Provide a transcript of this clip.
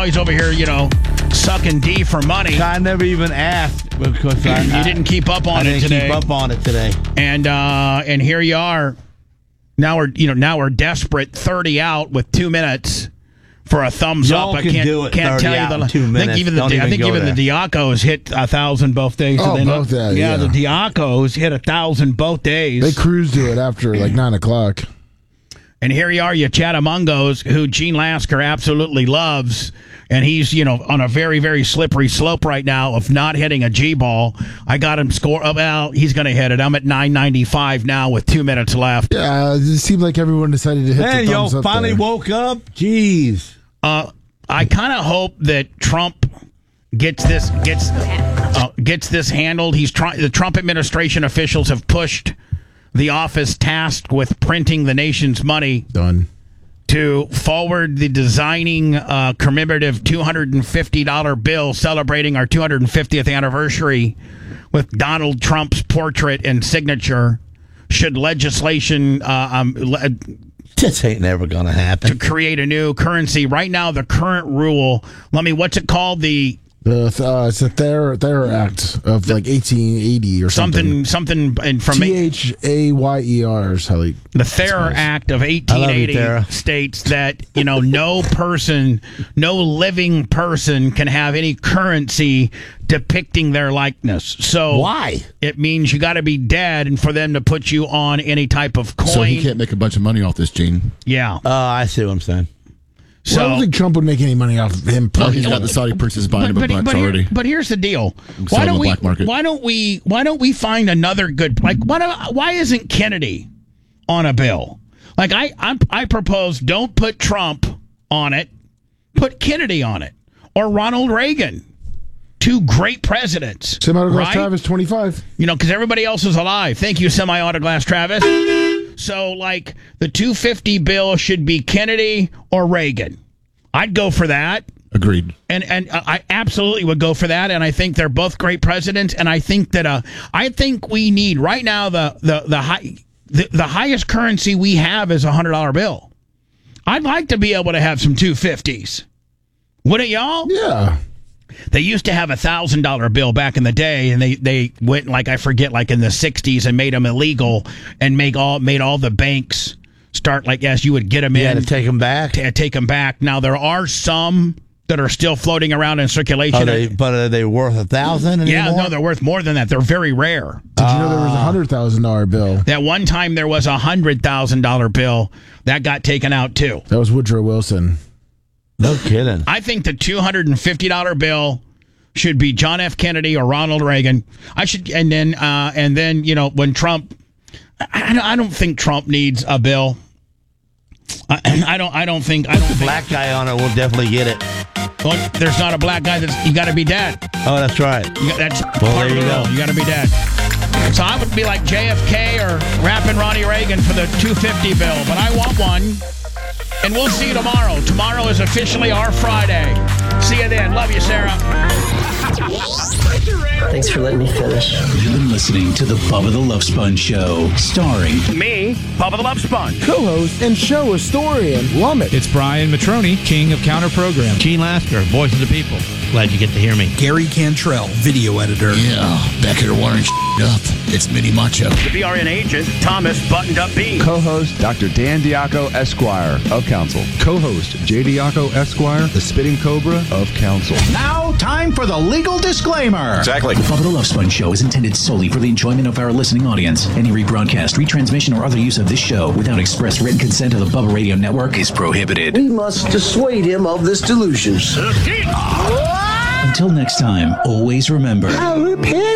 now he's over here, sucking D for money. I never even asked because you didn't keep up on it today. I didn't keep up on it today. And here you are. Now we're desperate. 30 out with 2 minutes for a thumbs Y'all up. can do it. Can't tell you the 2 minutes. I think even the Diacos hit 1,000 both days. Oh, both days. Yeah, the Diacos hit 1,000 both days. They cruised to it after like 9 o'clock. And here you are, you Chattamungos, who Gene Lasker absolutely loves. And he's, on a very, very slippery slope right now of not hitting a G-ball. I got him score. Well, he's going to hit it. I'm at 995 now with 2 minutes left. Yeah, it seemed like everyone decided to hit the thumbs up. Finally woke up. Jeez. I kind of hope that Trump gets this handled. The Trump administration officials have pushed the office tasked with printing the nation's money Done. to forward the designing commemorative $250 bill celebrating our 250th anniversary with Donald Trump's portrait and signature. Should legislation This ain't never going to happen. to create a new currency. Right now, the current rule, what's it called? It's a Thayer Act of like 1880 or something. Something from THAYER is how they. the Thayer Act of 1880 states that no living person can have any currency depicting their likeness. So why? It means you got to be dead, and for them to put you on any type of coin. So he can't make a bunch of money off this, Gene. Yeah. I see what I'm saying. So I don't think Trump would make any money off of him. Well, he's got the Saudi princes buying him a bunch already. But here's the deal: Why don't we find another good? Why isn't Kennedy on a bill? I propose, don't put Trump on it, put Kennedy on it, or Ronald Reagan. Two great presidents. Semi-autoglass Travis, 25. Because everybody else is alive. Thank you, Semi-autoglass Travis. So, the 250 bill should be Kennedy or Reagan. I'd go for that. Agreed. And I absolutely would go for that. And I think they're both great presidents. And I think that I think we need right now the highest currency we have is a $100 bill. I'd like to be able to have some 250s. Wouldn't y'all? Yeah. They used to have a $1,000 bill back in the day, and they went in the 60s and made them illegal and made all the banks start you would get them in. To take them back. Take them back. Now there are some that are still floating around in circulation. Are they worth $1,000 anymore? Yeah, no, they're worth more than that. They're very rare. Did you know there was a $100,000 bill? That one time there was a $100,000 bill that got taken out too. That was Woodrow Wilson. No kidding. I think the $250 bill should be John F. Kennedy or Ronald Reagan. And then when Trump, I don't think Trump needs a bill. I don't think the black guy on it will definitely get it. Well, there's not a black guy you got to be dead. Oh, that's right. That's part of the rule. You got to be dead. So I would be like JFK or rapping Ronnie Reagan for the 250 bill, but I want one. And we'll see you tomorrow. Tomorrow is officially our Friday. See you then. Love you, Sarah. Thanks for letting me finish. You've been listening to the Bubba the Love Sponge Show, starring me, Bubba the Love Sponge, co-host and show historian, Lummit. It's Brian Matroni, king of counter program. Gene Lasker, voice of the people. Glad you get to hear me. Gary Cantrell, video editor. Yeah, back here wiring up. It's Mini Macho. The BRN agent, Thomas Buttoned Up B. Co-host, Dr. Dan Diaco, Esquire, of Council. Co-host, J. Diaco, Esquire, the Spitting Cobra of Council. Now, time for the legal disclaimer. Exactly. The Bubba the Love Sponge Show is intended solely for the enjoyment of our listening audience. Any rebroadcast, retransmission, or other use of this show without express written consent of the Bubba Radio Network is prohibited. We must dissuade him of this delusion. Until next time, always remember...